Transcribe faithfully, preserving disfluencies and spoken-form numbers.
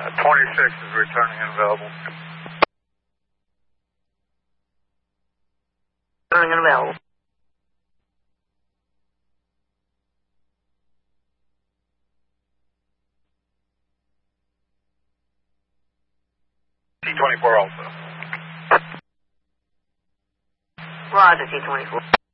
twenty-six is returning and available. Returning and available. T twenty-four also. Roger, T twenty-four.